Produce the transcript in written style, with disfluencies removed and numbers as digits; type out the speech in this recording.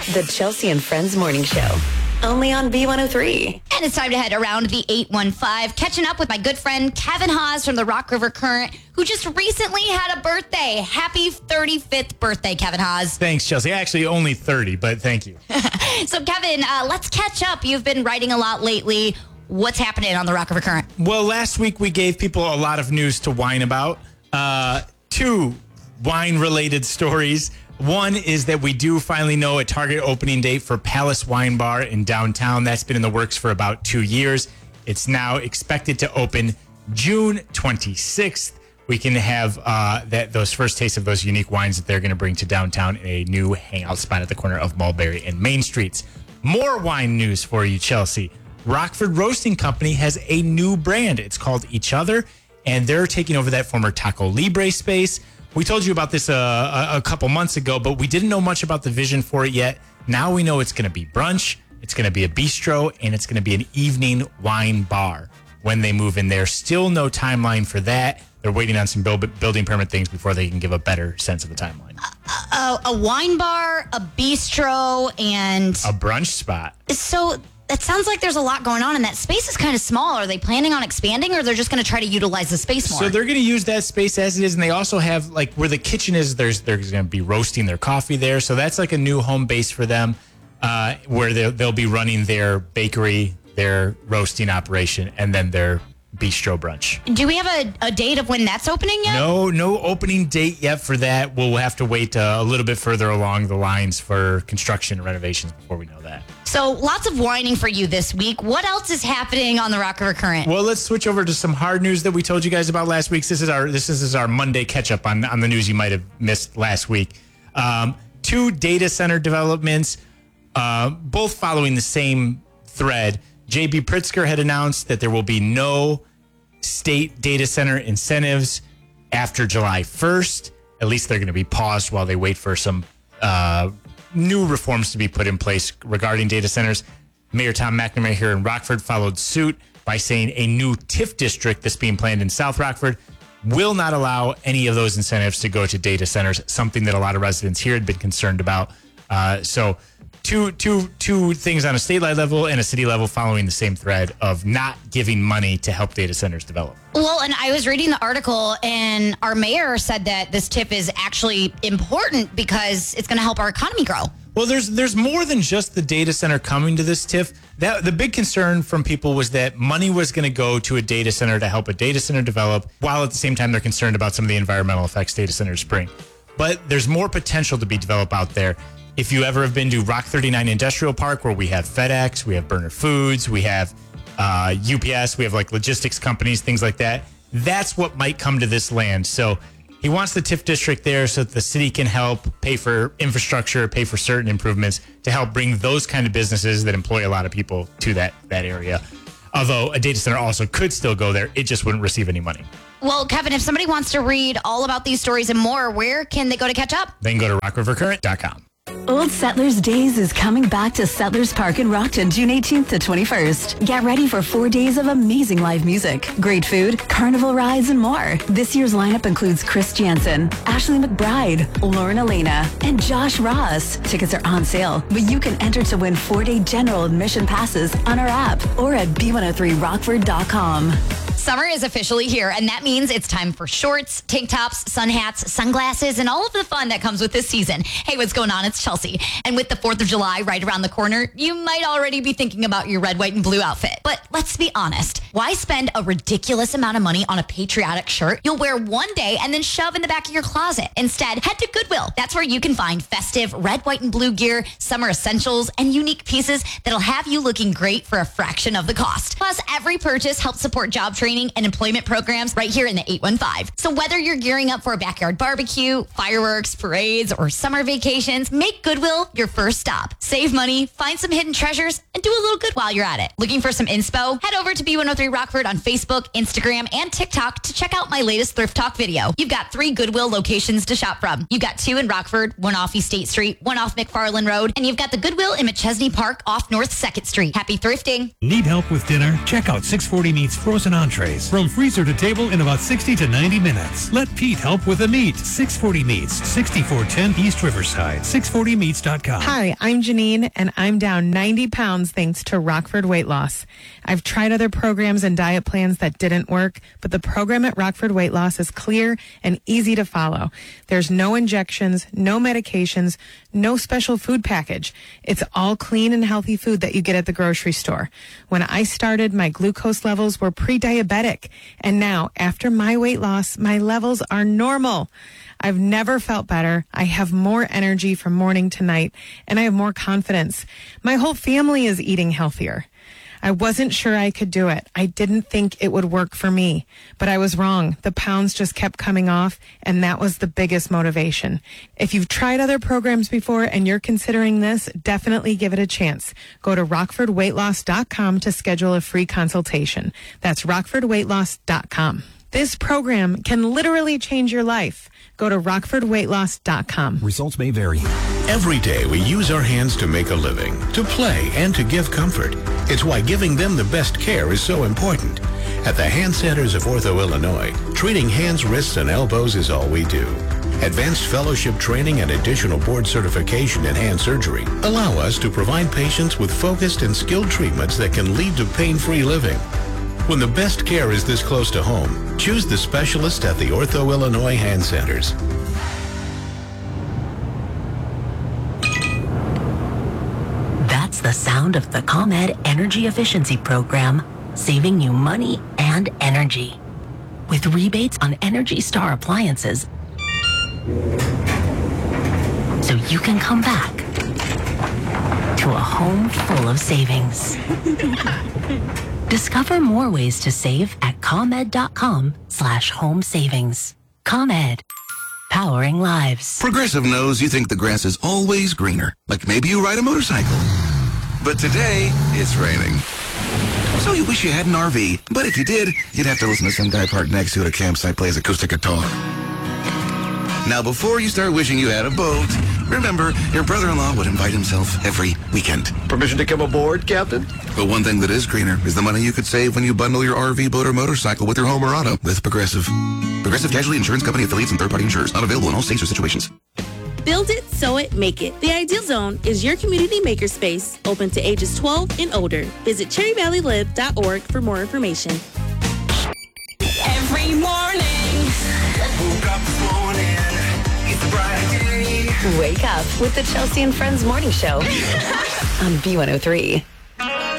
The Chelsea and Friends Morning Show. Only on B103. And it's time to head around the 815, catching up with my good friend Kevin Haas from the Rock River Current, who just recently had a birthday. Happy 35th birthday, Kevin Haas. Thanks, Chelsea. Actually, only 30, but thank you. So, Kevin, let's catch up. You've been writing a lot lately. What's happening on the Rock River Current? Well, last week we gave people a lot of news to whine about. Two wine-related stories. One is that we do finally know a target opening date for Palace Wine Bar in downtown. That's been in the works for about 2 years. It's now expected to open June 26th. We can have those first tastes of those unique wines that they're going to bring to downtown in a new hangout spot at the corner of Mulberry and Main Streets. More wine news for you, Chelsea. Rockford Roasting Company has a new brand. It's called Each Other, and they're taking over that former Taco Libre space. We told you about this a couple months ago, but we didn't know much about the vision for it yet. Now we know it's going to be brunch, it's going to be a bistro, and it's going to be an evening wine bar when they move in there. Still no timeline for that. They're waiting on some building permit things before they can give a better sense of the timeline. A wine bar, a bistro, and a brunch spot. So it sounds like there's a lot going on, and that space is kind of small. Are they planning on expanding, or they're just going to try to utilize the space more? So they're going to use that space as it is, and they also have, like, where the kitchen is, they're going to be roasting their coffee there. So that's like a new home base for them, where they'll be running their bakery, their roasting operation, and then their bistro brunch. Do we have a date of when that's opening yet? No opening date yet for that. We'll have to wait a little bit further along the lines for construction and renovations before we know that. So lots of whining for you this week. What else is happening on the Rock River Current? Well, let's switch over to some hard news that we told you guys about last week. This is our Monday catch up on the news you might have missed last week. 2 data center developments, both following the same thread. J.B. Pritzker had announced that there will be no state data center incentives after July 1st. At least they're going to be paused while they wait for some new reforms to be put in place regarding data centers. Mayor Tom McNamara here in Rockford followed suit by saying a new TIF district that's being planned in South Rockford will not allow any of those incentives to go to data centers, something that a lot of residents here had been concerned about. So two things on a statewide level and a city level following the same thread of not giving money to help data centers develop. Well, and I was reading the article, and our mayor said that this TIF is actually important because it's going to help our economy grow. Well, there's more than just the data center coming to this TIF. The big concern from people was that money was going to go to a data center to help a data center develop, while at the same time they're concerned about some of the environmental effects data centers bring. But there's more potential to be developed out there. If you ever have been to Rock 39 Industrial Park, where we have FedEx, we have Burner Foods, we have UPS, we have like logistics companies, things like that. That's what might come to this land. So he wants the TIF district there so that the city can help pay for infrastructure, pay for certain improvements to help bring those kind of businesses that employ a lot of people to that area. Although a data center also could still go there, it just wouldn't receive any money. Well, Kevin, if somebody wants to read all about these stories and more, where can they go to catch up? They can go to rockrivercurrent.com. Old Settlers Days is coming back to Settlers Park in Rockton, June 18th to 21st. Get ready for 4 days of amazing live music, great food, carnival rides, and more. This year's lineup includes Chris Jansen, Ashley McBride, Lauren Elena, and Josh Ross. Tickets are on sale, but you can enter to win 4-day general admission passes on our app or at b103rockford.com. Summer is officially here, and that means it's time for shorts, tank tops, sun hats, sunglasses, and all of the fun that comes with this season. Hey, what's going on? It's Chelsea. And with the 4th of July right around the corner, you might already be thinking about your red, white, and blue outfit. But let's be honest. Why spend a ridiculous amount of money on a patriotic shirt you'll wear one day and then shove in the back of your closet? Instead, head to Goodwill. That's where you can find festive red, white, and blue gear, summer essentials, and unique pieces that'll have you looking great for a fraction of the cost. Plus, every purchase helps support job training and employment programs right here in the 815. So whether you're gearing up for a backyard barbecue, fireworks, parades, or summer vacations, make Goodwill your first stop. Save money, find some hidden treasures, and do a little good while you're at it. Looking for some inspo? Head over to B103 1003 Rockford on Facebook, Instagram, and TikTok to check out my latest Thrift Talk video. You've got 3 Goodwill locations to shop from. You've got 2 in Rockford, 1 off East State Street, 1 off McFarland Road, and you've got the Goodwill in McChesney Park off North 2nd Street. Happy thrifting. Need help with dinner? Check out 640 Meats frozen entrees. From freezer to table in about 60 to 90 minutes. Let Pete help with the meat. 640 Meats, 6410 East Riverside. 640meats.com. Hi, I'm Janine, and I'm down 90 pounds thanks to Rockford Weight Loss. I've tried other programs and diet plans that didn't work, but the program at Rockford Weight Loss is clear and easy to follow. There's no injections, no medications, no special food package. It's all clean and healthy food that you get at the grocery store. When I started, my glucose levels were pre-diabetic, and now, after my weight loss, my levels are normal. I've never felt better. I have more energy from morning to night, and I have more confidence. My whole family is eating healthier. I wasn't sure I could do it. I didn't think it would work for me, but I was wrong. The pounds just kept coming off, and that was the biggest motivation. If you've tried other programs before and you're considering this, definitely give it a chance. Go to rockfordweightloss.com to schedule a free consultation. That's rockfordweightloss.com. This program can literally change your life. Go to rockfordweightloss.com. Results may vary. Every day we use our hands to make a living, to play, and to give comfort. It's why giving them the best care is so important. At the Hand Centers of Ortho, Illinois, treating hands, wrists, and elbows is all we do. Advanced fellowship training and additional board certification in hand surgery allow us to provide patients with focused and skilled treatments that can lead to pain-free living. When the best care is this close to home, choose the specialist at the Ortho Illinois Hand Centers. That's the sound of the ComEd Energy Efficiency Program, saving you money and energy. With rebates on Energy Star appliances, so you can come back to a home full of savings. Discover more ways to save at ComEd.com/home savings. ComEd, powering lives. Progressive knows you think the grass is always greener, like maybe you ride a motorcycle. But today, it's raining. So you wish you had an RV, but if you did, you'd have to listen to some guy parked next to you at a campsite plays acoustic guitar. Now, before you start wishing you had a boat, remember, your brother-in-law would invite himself every weekend. Permission to come aboard, Captain? But one thing that is greener is the money you could save when you bundle your RV, boat, or motorcycle with your home or auto with Progressive. Progressive Casualty Insurance Company affiliates and third-party insurers. Not available in all states or situations. Build it, sew it, make it. The Ideal Zone is your community makerspace, open to ages 12 and older. Visit cherryvalleylib.org for more information. Every morning. Woke up this morning. It's a bright day. Wake up with the Chelsea and Friends Morning Show on B103.